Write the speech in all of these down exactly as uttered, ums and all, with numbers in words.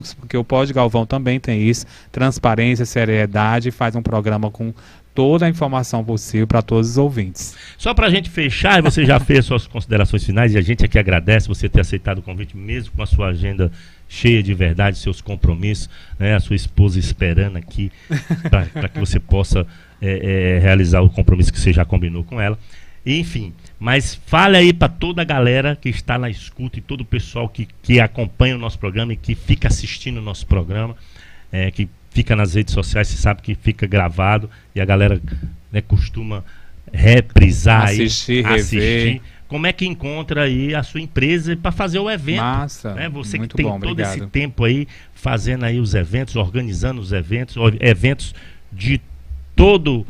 porque o Pod Galvão também tem isso, transparência, seriedade, faz um programa com toda a informação possível para todos os ouvintes. Só para a gente fechar, você já fez suas considerações finais e a gente aqui agradece você ter aceitado o convite, mesmo com a sua agenda cheia de verdade, seus compromissos, né, a sua esposa esperando aqui para que você possa é, é, realizar o compromisso que você já combinou com ela. Enfim, mas fale aí para toda a galera que está na escuta e todo o pessoal que, que acompanha o nosso programa e que fica assistindo o nosso programa, é, que fica nas redes sociais, você sabe que fica gravado e a galera, né, costuma reprisar, assistir, aí, assistir. Rever. Como é que encontra aí a sua empresa para fazer o evento? Massa, né? Você muito que tem bom, todo obrigado. esse tempo aí fazendo aí os eventos, organizando os eventos, eventos de todo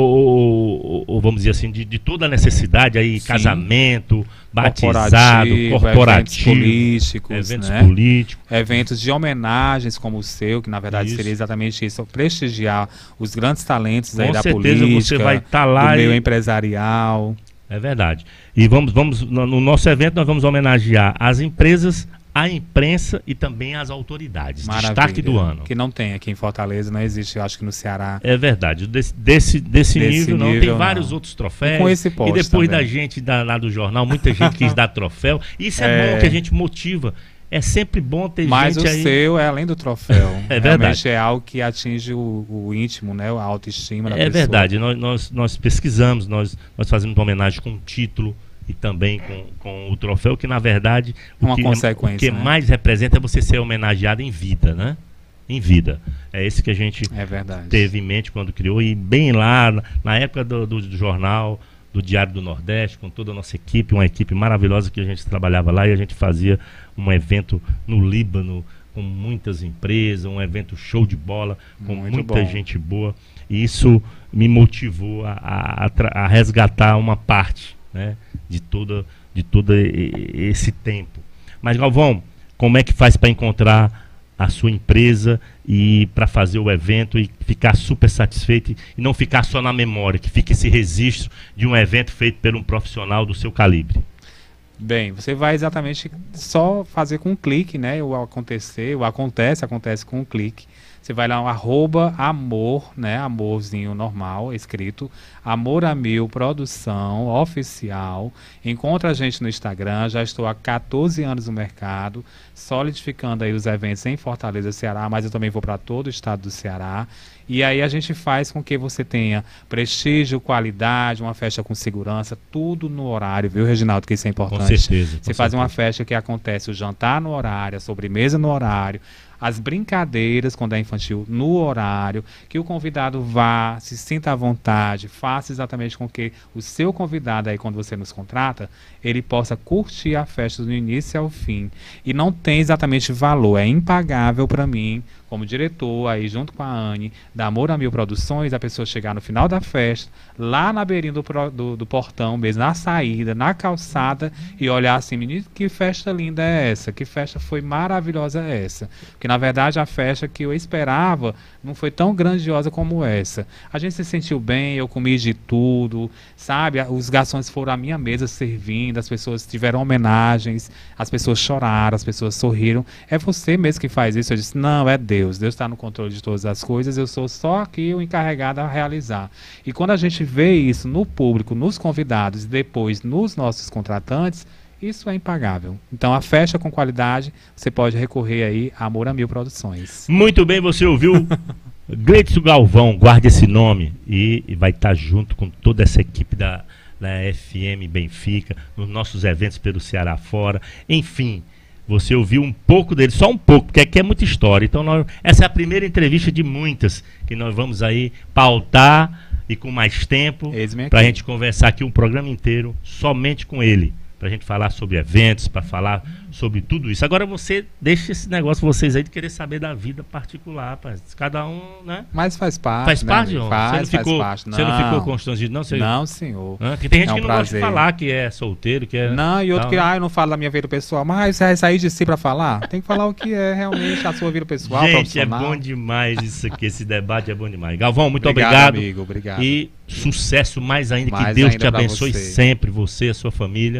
ou, ou vamos dizer assim, de, de toda a necessidade aí, sim, casamento, batizado, corporativo, eventos políticos, eventos né? políticos, eventos de homenagens como o seu, que na verdade isso. seria exatamente isso, prestigiar os grandes talentos aí da política, você vai estar lá do meio e... empresarial. É verdade. E vamos, vamos no, no nosso evento nós vamos homenagear as empresas, a imprensa e também as autoridades. Maravilha. Destaque do ano. Que não tem aqui em Fortaleza, não existe, eu acho que no Ceará. É verdade. Desse, desse, desse, desse nível, não. nível Tem não. vários outros troféus. E com esse E depois também. da gente, da, lá do jornal, muita gente quis dar troféu. Isso é, é bom, que a gente motiva. É sempre bom ter Mas gente o aí... seu é além do troféu. É Realmente verdade. é algo que atinge o, o íntimo, né? A autoestima da É pessoa. verdade. Nós, nós, nós pesquisamos, nós, nós fazemos uma homenagem com o título e também com, com o troféu, que na verdade o uma que, consequência, o que né? mais representa é você ser homenageado em vida, né? Em vida. É esse que a gente é verdade. teve em mente quando criou, e bem lá, na época do, do, do jornal, do Diário do Nordeste, com toda a nossa equipe, uma equipe maravilhosa que a gente trabalhava lá, e a gente fazia um evento no Líbano com muitas empresas, um evento show de bola, com Muito muita bom. gente boa, e isso me motivou a, a, a resgatar uma parte, né, de todo de todo esse tempo. Mas Galvão, como é que faz para encontrar a sua empresa e para fazer o evento e ficar super satisfeito e não ficar só na memória, que fique esse registro de um evento feito por um profissional do seu calibre? Bem, você vai exatamente só fazer com um clique, né? O acontecer, o acontece, acontece com um clique. Você vai lá, um arroba amor, né? Amorzinho normal, escrito. Amor a Mil Produção Oficial. Encontra a gente no Instagram. Já estou há quatorze anos no mercado, solidificando aí os eventos em Fortaleza, Ceará, mas eu também vou para todo o estado do Ceará. E aí a gente faz com que você tenha prestígio, qualidade, uma festa com segurança, tudo no horário, viu, Reginaldo, que isso é importante. Com certeza. Você faz uma festa que acontece o jantar no horário, a sobremesa no horário, as brincadeiras, quando é infantil, no horário, que o convidado vá, se sinta à vontade, faça exatamente com que o seu convidado aí, quando você nos contrata, ele possa curtir a festa do início ao fim. E não tem exatamente valor, é impagável para mim, como diretor, aí junto com a Anne, da Amor a Mil Produções, a pessoa chegar no final da festa, lá na beirinha do, do, do portão mesmo, na saída, na calçada, e olhar assim, menino, que festa linda é essa? Que festa foi maravilhosa é essa? Porque na verdade a festa que eu esperava não foi tão grandiosa como essa. A gente se sentiu bem, eu comi de tudo, sabe? Os garçons foram à minha mesa servindo, as pessoas tiveram homenagens, as pessoas choraram, as pessoas sorriram. É você mesmo que faz isso? Eu disse, não, é Deus. Deus está no controle de todas as coisas, eu sou só aqui o encarregado a realizar. E quando a gente vê isso no público, nos convidados e depois nos nossos contratantes, isso é impagável. Então a festa com qualidade, você pode recorrer aí a Amor a Mil Produções. Muito bem, você ouviu Gleidson Galvão, guarde esse nome, e, e vai estar junto com toda essa equipe da, da F M Benfica, nos nossos eventos pelo Ceará fora, enfim. Você ouviu um pouco dele, só um pouco, porque aqui é muita história. Então, nós, essa é a primeira entrevista de muitas que nós vamos aí pautar e com mais tempo para a gente conversar aqui um programa inteiro somente com ele. Para a gente falar sobre eventos, para falar sobre tudo isso. Agora você deixa esse negócio, vocês aí, de querer saber da vida particular, rapaz. Cada um, né? Mas faz parte. Faz né, parte, João? faz, você não ficou, faz parte. Não, você não ficou constrangido, não? Você... Não, senhor. Ah, que tem gente é um que não prazer. gosta de falar que é solteiro, que é... Não, e outro tal, que, né? ah, eu não falo da minha vida pessoal. Mas você vai sair de si pra falar? Tem que falar o que é realmente a sua vida pessoal, gente, profissional. é bom demais isso aqui, esse debate é bom demais. Galvão, muito obrigado. obrigado. Amigo, obrigado. E sucesso mais ainda, Mais que Deus ainda te abençoe você. sempre, você e a sua família.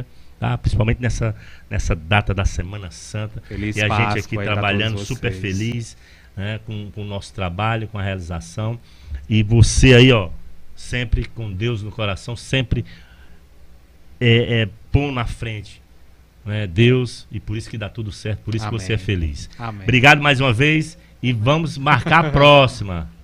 tá? Principalmente nessa, nessa data da Semana Santa. Feliz e a Páscoa gente aqui aí trabalhando pra todos super vocês. feliz, né? com, com o nosso trabalho, com a realização. E você aí, ó, sempre com Deus no coração, sempre é, é, pôr na frente, né? Deus, e por isso que dá tudo certo, por isso Amém. que você é feliz. Amém. Obrigado mais uma vez e vamos marcar a próxima.